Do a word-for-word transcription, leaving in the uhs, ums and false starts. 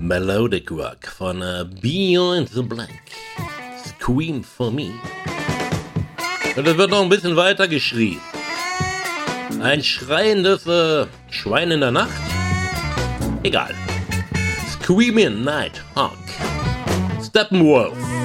Melodic Rock von uh, Beyond the Black. Scream for me. Und es wird noch ein bisschen weiter geschrien. Ein schreiendes äh, Schwein in der Nacht? Egal. Screaming Nighthawk. Steppenwolf.